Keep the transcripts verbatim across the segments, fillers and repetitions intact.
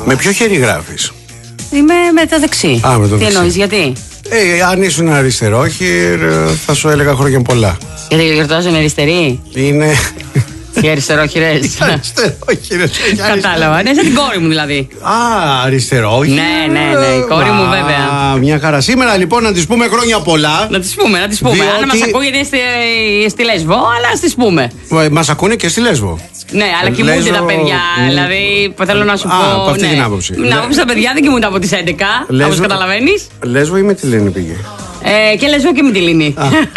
Με ποιο χέρι γράφεις? Είμαι με το δεξί. Α, με το Τι εννοείς, γιατί? Ε, αν ήσουν αριστερόχειρ, θα σου έλεγα χρόνια πολλά. Γιατί γιορτάζουν αριστεροί. Είναι. Οι αριστερόχειρες. Αριστερόχειρες. Κατάλαβα. Ναι, σαν την κόρη μου δηλαδή. Α, αριστερόχειρ. Ναι, ναι, ναι. Η κόρη μου βέβαια. Μια χαρά. Σήμερα λοιπόν να της πούμε χρόνια πολλά. Να τις πούμε, να τις πούμε. Διότι... Αν μας ακούει, γιατί είναι στη, στη Λέσβο, αλλά ας τις πούμε. Μας ακούνε και στη Λέσβο. Ναι, αλλά κοιμούνται Λέσβο... τα παιδιά. Δηλαδή, θέλω να σου Α, πω. από αυτή ναι. την άποψη. Να άποψη τα παιδιά δεν κοιμούνται από τις έντεκα. Όπως καταλαβαίνεις. Λέσβο ή Μυτιλήνη πήγε? Ε, και Λέσβο και Μυτιλήνη.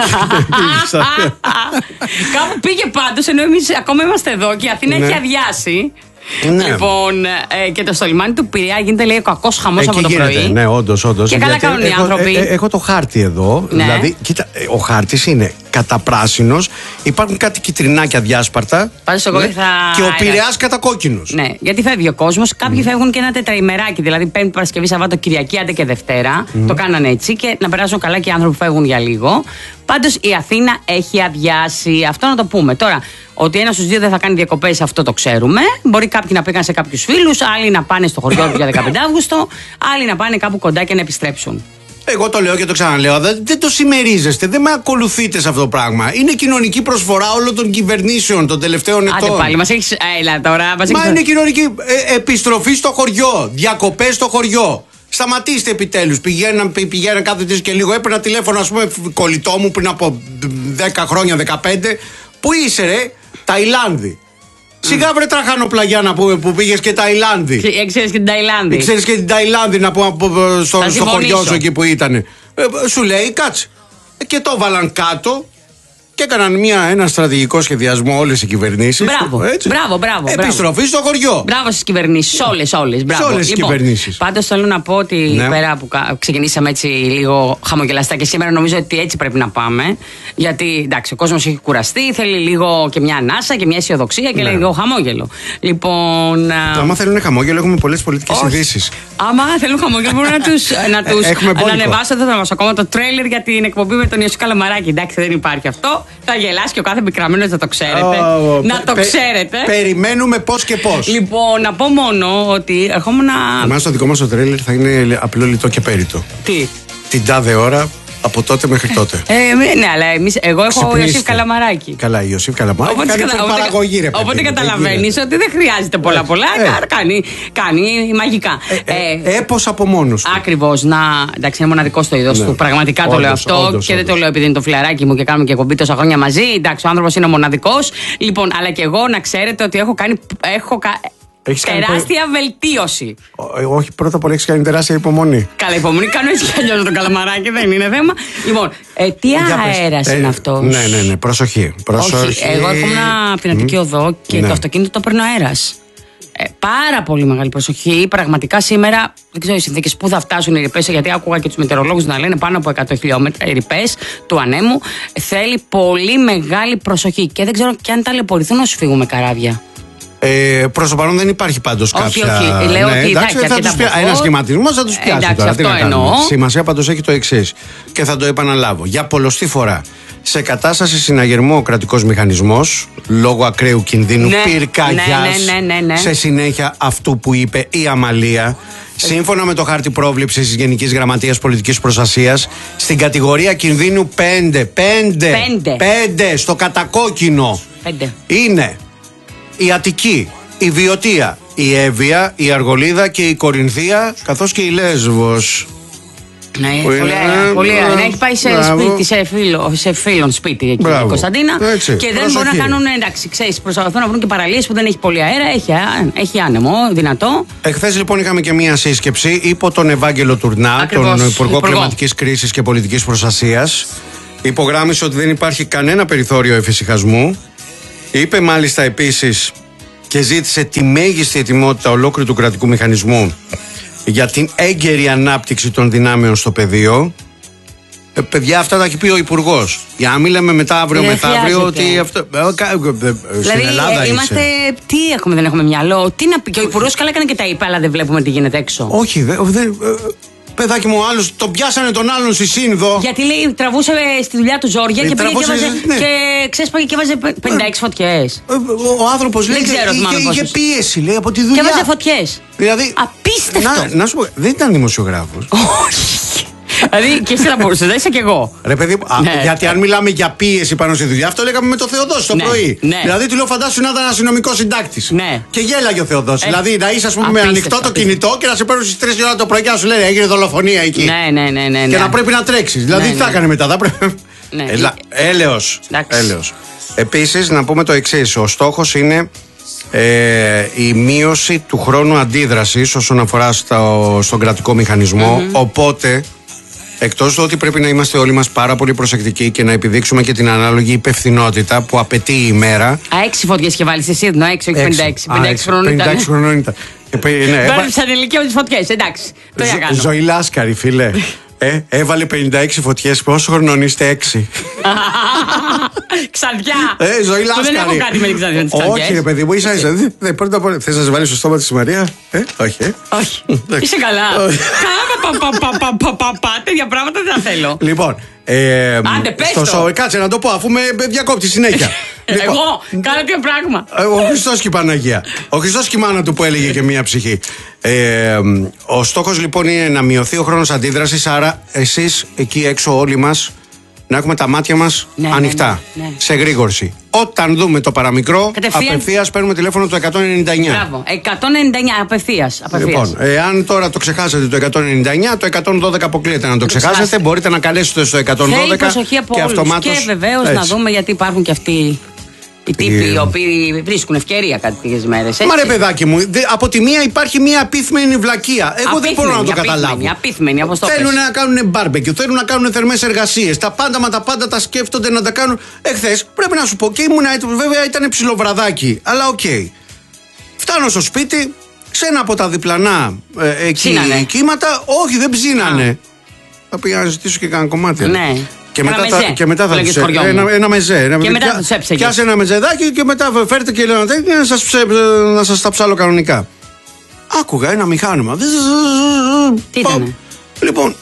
Κάπου πήγε πάντως, ενώ εμείς ακόμα είμαστε εδώ και η Αθήνα ναι. έχει αδειάσει. Ναι. Λοιπόν, ε, και το στο λιμάνι του Πειραιά γίνεται, λέει, ο κακός χαμός από το γίνεται, πρωί. Ναι, όντως, όντως. Και καλά κάνουν οι έχω, άνθρωποι. Ε, ε, έχω το χάρτη εδώ. Ναι. Δηλαδή, κοίτα, ο χάρτης είναι καταπράσινος. Υπάρχουν κάτι κυτρινάκια διάσπαρτα. Πάντως εγώ ναι, θα... και ο Πειραιάς κατακόκκινος. Ναι, γιατί φεύγει ο κόσμος. Κάποιοι mm. φεύγουν και ένα τετραημεράκι. Δηλαδή, Πέμπτη, Παρασκευή, Σαββάτο, Κυριακή, άντε και Δευτέρα. Mm. Το κάνανε έτσι και να περάσουν καλά και οι άνθρωποι που φεύγουν για λίγο. Πάντως η Αθήνα έχει αδειάσει. Αυτό να το πούμε. Τώρα, ότι ένα στους δύο δεν θα κάνει διακοπές, αυτό το ξέρουμε. Μπορεί κάποιοι να πήγαν σε κάποιους φίλους, άλλοι να πάνε στο χωριό του για δεκαπέντε Αυγούστου, άλλοι να πάνε κάπου κοντά και να επιστρέψουν. Εγώ το λέω και το ξαναλέω. Δεν, δεν το συμμερίζεστε, δεν με ακολουθείτε σε αυτό το πράγμα. Είναι κοινωνική προσφορά όλων των κυβερνήσεων των τελευταίων ετών. Άντε πάλι, μας έχεις. Έλα τώρα, μας Μα έχεις... είναι κοινωνική ε, επιστροφή στο χωριό, διακοπές στο χωριό. Σταματήστε επιτέλους. Πηγαίναν, πηγαίναν κάθε τρεις και λίγο. Έπαιρνα τηλέφωνο, ας πούμε, κολλητό μου πριν από δέκα χρόνια, δεκαπέντε. Πού είσαι, ρε? Ταϊλάνδη. Mm. Σιγά βρε τραχανοπλαγιά να πούμε που πήγες και Ταϊλάνδη. Ε, ξέρεις και την Ταϊλάνδη. Ξέρεις και την Ταϊλάνδη να πούμε στο, στο χωριό σου εκεί που ήταν. Ε, σου λέει κάτσε. Ε, και το βάλαν κάτω. Και έκαναν μια, ένα στρατηγικό σχεδιασμό όλες οι κυβερνήσεις. Μπράβο, έτσι. μπράβο, μπράβο. Επιστροφή μπράβο. στο χωριό. Μπράβο στις κυβερνήσεις, όλες, όλες. Μπράβο. Σε όλες τις λοιπόν, κυβερνήσεις. Πάντως θέλω να πω ότι ναι. πέρα που ξεκινήσαμε έτσι λίγο χαμογελαστά και σήμερα νομίζω ότι έτσι πρέπει να πάμε. Γιατί εντάξει, ο κόσμος έχει κουραστεί, θέλει λίγο και μια ανάσα και μια αισιοδοξία και ναι. λέει λίγο χαμόγελο. Λοιπόν. Άμα θέλουν χαμόγελο, έχουμε πολλές πολιτικές ειδήσεις. Άμα θέλουν χαμόγελο, μπορούν να τους να ανεβάσω εδώ ακόμα το τρέιλερ για την εκπομπή με τον Ιωσή Καλαμαράκη. Εντάξει, δεν υπάρχει αυτό. Θα γελάσει και ο κάθε πικραμένος, θα το ξέρετε. Oh, να το πε, ξέρετε. Περιμένουμε πώς και πώς. Λοιπόν, να πω μόνο ότι ερχόμουν να. Εμάς το δικό μας το τρέλερ θα είναι απλό, λιτό και πέριτο. Τι? Την τάδε ώρα, από τότε μέχρι τότε. Ε, ναι, αλλά εμείς, εγώ έχω Ιωσήφ Καλαμαράκη. Καλά, Ιωσήφ Καλαμαράκη. Οπότε, κάνει κατα... παραγωγή, ρε παιδί. Οπότε καταλαβαίνεις ότι δεν χρειάζεται πολλά πολλά. Ε. Κάνει, κάνει μαγικά. Ε, ε, ε, Έπος από μόνος του. Ακριβώς. Να, εντάξει, είναι μοναδικό στο είδος ναι. του. Πραγματικά όντως, το λέω αυτό. Όντως, και όντως. Δεν το λέω επειδή είναι το φιλαράκι μου και κάνουμε και εκπομπή τόσα χρόνια μαζί. Εντάξει, ο άνθρωπος είναι μοναδικός. Λοιπόν, αλλά και εγώ να ξέρετε ότι έχω κάνει. Έχω, Έχεις τεράστια κάνει... βελτίωση. Ό, όχι, πρώτα απ' όλα έχεις κάνει τεράστια υπομονή. Καλά, υπομονή κάνω έτσι κι αλλιώς τον Καλαμαράκι, δεν είναι θέμα. Λοιπόν, ε, τι αέρας είναι ε, αυτός? Ναι, ναι, ναι, προσοχή. προσοχή. Όχι, εγώ έρχομαι από την Αττική Οδό και ναι. το αυτοκίνητο το παίρνω αέρας. Ε, πάρα πολύ μεγάλη προσοχή. Πραγματικά σήμερα δεν ξέρω οι συνθήκες πού θα φτάσουν οι ρηπές, γιατί άκουγα και τους μετεωρολόγους να λένε πάνω από εκατό χιλιόμετρα οι ρηπές του ανέμου. Θέλει πολύ μεγάλη προσοχή και δεν ξέρω και αν ταλαιπωρηθούν όσοι φύγουν με καράβια. Ε, προς το παρόν δεν υπάρχει πάντως κάποια. Όχι, όχι. Λέω ναι, ότι εντάξει, θα τους πια... ένα σχηματισμό θα τους πιάσει. Εντάξει, τώρα. αυτό Τι να εννοώ. Σημασία πάντως έχει το εξής και θα το επαναλάβω. Για πολλοστή φορά, σε κατάσταση συναγερμού ο κρατικός μηχανισμός λόγω ακραίου κινδύνου ναι, πυρκαγιάς ναι, ναι, ναι, ναι. σε συνέχεια αυτού που είπε η Αμαλία. Σύμφωνα με το χάρτη πρόβλεψης της Γενικής Γραμματείας Πολιτικής Προστασίας, στην κατηγορία κινδύνου πέντε, πέντε, πέντε στο κατακόκκινο πέντε. Είναι η Αττική, η Βιωτία, η Εύβοια, η Αργολίδα και η Κορινθία, καθώς και η Λέσβος. Ναι, πολύ ωραία. Πολύ ωραία. Έχει πάει σε σπίτι, σε, φίλο, σε φίλον σπίτι εκεί η Κωνσταντίνα. Έτσι, και δεν προσοχή. μπορούν να κάνουν, εντάξει, ξέρεις, προσπαθούν να βρουν και παραλίες που δεν έχει πολύ αέρα, έχει, έχει άνεμο, δυνατό. Εχθές λοιπόν είχαμε και μία σύσκεψη υπό τον Ευάγγελο Τουρνά, Ακριβώς, τον Υπουργό υπουργό. Κλιματικής Κρίσης και Πολιτικής Προστασίας. Υπογράμμισε ότι δεν υπάρχει κανένα περιθώριο εφησυχασμού. Είπε μάλιστα επίσης και ζήτησε τη μέγιστη ετοιμότητα ολόκληρου του κρατικού μηχανισμού για την έγκαιρη ανάπτυξη των δυνάμεων στο πεδίο. Ε, παιδιά, αυτά τα έχει πει ο Υπουργός. Για να μην λέμε μετά αύριο δεν μεθαύριο ότι αυτό. Ε, δηλαδή, στην Ελλάδα είμαστε. Είσαι. Τι έχουμε, δεν έχουμε μυαλό. Τι να πει. Και ο Υπουργός καλά έκανε και τα είπε, αλλά δεν βλέπουμε τι γίνεται έξω. Όχι, δεν. Δε, Παιδάκι μου, ο άλλος τον πιάσανε τον άλλον στη Σύνδο. Γιατί λέει τραβούσε στη δουλειά του ζόρια Ε, και πήγε και, τραβούσε, έβαζε, ναι. και ξέσπαγε και έβαζε πενήντα έξι φωτιές. Ε, Ο άνθρωπος λέει ξέρω, είχε, θυμάμαι είχε πόσες. πίεση, λέει, από τη Και δουλειά. έβαζε φωτιές. Δηλαδή, Απίστευτο. να, να σου πω, δεν ήταν δημοσιογράφος. Όχι. Δηλαδή και εσύ θα μπορούσε, δεν είσαι κι εγώ. Ρε παιδί μου, α, Ναι. γιατί αν μιλάμε για πίεση πάνω στη δουλειά, αυτό λέγαμε με το Θεοδόση το Ναι, πρωί. ναι. Δηλαδή του λέω, φαντάσου να ήταν αστυνομικό συντάκτη. Ναι. Και γέλαγε ο Θεοδόση. Ε, δηλαδή να είσαι, α πούμε, με απίστευτο, ανοιχτό το απίστευτο. κινητό και να σε παίρνουν στι τρεις η ώρα το πρωί και να σου λένε έγινε δολοφονία εκεί. Ναι, ναι, ναι, ναι. Και ναι. να πρέπει να τρέξει. Δηλαδή Ναι, τι θα ναι. έκανε μετά, θα πρέπει. Ναι. Έλα, έλεος. Εντάξει. Έλεος. Επίσης, να πούμε το εξής. Ο στόχος είναι ε, η μείωση του χρόνου αντίδρασης όσον αφορά στο, στον κρατικό μηχανισμό. Mm-hmm. Οπότε, εκτός του ότι πρέπει να είμαστε όλοι μας πάρα πολύ προσεκτικοί και να επιδείξουμε και την ανάλογη υπευθυνότητα που απαιτεί η ημέρα. Α, έξι φωτιές και βάλεις εσύ, ενώ έξι, όχι πενήντα έξι. Α, πενήντα έξι χρόνων πενήντα έξι ήταν. χρονών ήταν. Ε, παι- ναι, έβα- Μπέρδεψα την ηλικία με τις φωτιές, εντάξει. Το για κάνω. Ζωή Λάσκαρη, φίλε. Ε, έβαλε πενήντα έξι φωτιές. Πόσο χρονών είστε? Έξι. Ξαδιά. Ε, Ζωή Λάσκαρη. Δεν έχω κάτι με την ξαδιά με τις ξαδιές. Όχι, ρε παιδί μου, ίσα ίσα. Δεν- δεν- Πρώτα απ' όλα, θες να σε βάλει στο στόμα τη Μαρία? Ε, όχι. ε. Όχι. Εντάξει. Είσαι καλά. Όχι. Πα, πα, πα, πα, πα, πα, πα, πα, τέτοια πράγματα δεν τα θέλω. Λοιπόν. Ε, Άντε, πες στο το. σο- Κάτσε να το πω, αφού με διακόπτει συνέχεια. Λοιπόν, Εγώ κάνω τέτοιο πράγμα. ε, ο Χριστός και η Παναγία. Ο Χριστός και η μάνα του που έλεγε και μία ψυχή. Ε, ο στόχος λοιπόν είναι να μειωθεί ο χρόνος αντίδρασης. Άρα εσείς εκεί έξω όλοι μας να έχουμε τα μάτια μας Ναι, ναι, ανοιχτά. ναι, ναι. Σε γρήγορση. Όταν δούμε το παραμικρό, Κατευθείαν. απευθείας παίρνουμε τηλέφωνο του εκατόν ενενήντα εννιά. Μπράβο. εκατόν ενενήντα εννιά απευθείας. Λοιπόν, εάν τώρα το ξεχάσετε το εκατόν ενενήντα εννιά, το εκατόν δώδεκα αποκλείεται να το ξεχάσετε. ξεχάσετε. Μπορείτε να καλέσετε στο εκατόν Θέλει δώδεκα προσοχή από και όλους. αυτομάτως. Και βεβαίως να Έτσι. δούμε γιατί υπάρχουν και αυτοί οι τύποι Ε, οι οποίοι βρίσκουν ευκαιρία κάποιες μέρες. Μα ρε παιδάκι μου, δε- από τη μία υπάρχει μία απίθμενη βλακεία. Εγώ δεν μπορώ να το καταλάβω. Απίθμενη, όπως το Θέλουν πες. να κάνουν μπάρμπεκιου, θέλουν να κάνουν θερμές εργασίες. Τα πάντα μα τα πάντα τα σκέφτονται να τα κάνουν. Εχθές πρέπει να σου πω και ήμουνα, βέβαια ήταν ψιλοβραδάκι, αλλά οκ. Φτάνω στο σπίτι, σε ένα από τα διπλανά ε, εκεί Ψήνανε. κύματα, όχι δεν ψήνανε. Θα πήγα να ζητήσω και κανένα κομμάτι. Ναι. Και Ένα μετά, θα, μεζέ, και μετά θα που λέγες τους χωριό μου. ένα, ένα μεζέ. Ένα, Και μετά πια- θα τους έψεγες. Πιάσε ένα μεζεδάκι και μετά φέρτε και λέω να σας, ψε- να σας τα ψάλω κανονικά. Άκουγα ένα μηχάνημα. Τι ήτανε? Λοιπόν,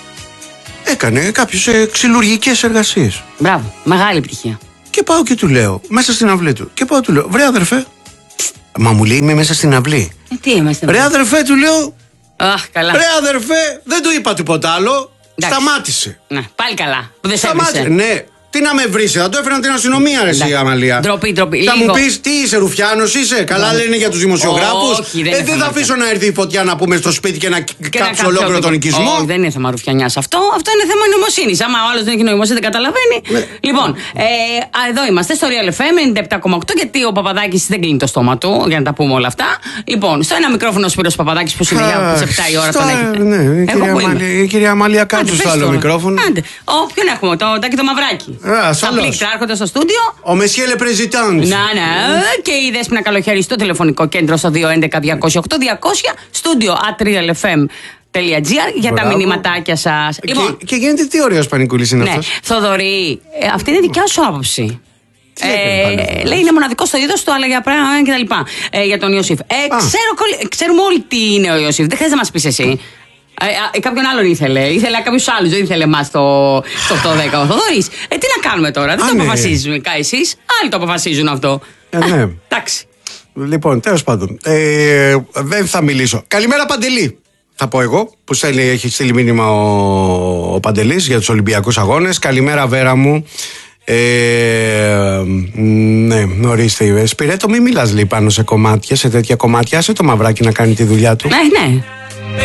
έκανε κάποιες ε, ξυλουργικές εργασίες. Μπράβο, μεγάλη επιτυχία. Και πάω και του λέω, μέσα στην αυλή του. Και πάω του λέω, βρε αδερφέ. Μα μου λέει είμαι μέσα στην αυλή. Ε, τι είμαστε. Ρε αδερφέ, του λέω, Αχ, καλά. ρε αδερφέ, δεν του είπα τίποτα άλλο. Εντάξει. Σταμάτησε. Ναι, πάλι καλά. Που δεν σε Σταμάτησε. έβρισε. Ναι. Τι να με βρει, θα το έφεραν την αστυνομία, ρε εσύ, Εντάξει. Αμαλία. Ντροπή, ντροπή. Θα Λίγο. μου πει, τι είσαι, Ρουφιάνος είσαι. Καλά λένε για του δημοσιογράφου. Όχι, δεν ε, είναι δεν θέμα θα αφήσω να έρθει η φωτιά να πούμε στο σπίτι και να Και να κάψω κάψει ολόκληρο όλο τον το- οικισμό. Όχι, δεν είναι θέμα ρουφιανιά αυτό. Αυτό είναι θέμα νοημοσύνη. Άμα ο άλλο δεν έχει νοημοσύνη, δεν καταλαβαίνει. Ναι. Λοιπόν, ε, α, εδώ είμαστε στο Real εφ εμ ενενήντα επτά κόμμα οκτώ. Γιατί ο Παπαδάκης δεν κλείνει το στόμα του, για να τα πούμε όλα αυτά. Λοιπόν, στο ένα μικρόφωνο ο Σπύρος Παπαδάκης που συνεχίζει από τις επτά η ώρα Στα- τον έχετε. Ναι, η Εγώ κυρία που είμαι. Αμαλία- η κυρία Αμαλία Άντε, κάτω πες στο άλλο τώρα. μικρόφωνο. Άντε. Ο, ποιον έχουμε, το Τάκη το Μαυράκι. Α, ασφαλώς. Τα πλήκτρα έρχονται στο στούντιο. Ο Μεσιέ Λε Πρεζιτάντ. Να, ναι. Και η Δέσποινα Καλοχέρη στο τηλεφωνικό κέντρο στο δύο έντεκα διακόσια οκτώ διακόσια στούντιο at real f m dot g r για τα Μπράβο. μηνυματάκια σας. Και, και γίνεται τι ωραίος πανικούλης είναι Ναι, αυτός. Θοδωρή, ε, αυτή είναι δικιά σου άποψη. Τι έκανε πάλι ο Θοδωρής? λέει είναι μοναδικό στο είδο του, αλλά για πράγματα και τα λοιπά. Ε, για τον Ιωσήφ. Ε, ξέρω, κολλη- ξέρουμε όλοι τι είναι ο Ιωσήφ. Δεν χρειάζεται να μα πει εσύ. Ε, ε, κάποιον άλλον ήθελε. Ήθελε κάποιου άλλου. Δεν ήθελε εμά το, το οκτώ δέκα. Ο Θοδωρής. Ε, τι να κάνουμε τώρα. Δεν Α, το ναι. αποφασίζουμε εσεί. Άλλοι το αποφασίζουν αυτό. Ε, ναι. Α, εντάξει. Λοιπόν, τέλος πάντων. Ε, δεν θα μιλήσω. Καλημέρα, Παντελή. Θα πω εγώ, που στέλνει, έχει στείλει μήνυμα ο, ο Παντελής για τους Ολυμπιακούς Αγώνες. Καλημέρα, Βέρα μου. Ε, ναι, ορίστε. Σπυρέτο, μην μιλάς λέει πάνω σε κομμάτια, σε τέτοια κομμάτια. Άσε το Μαυράκι να κάνει τη δουλειά του. Ναι, ναι.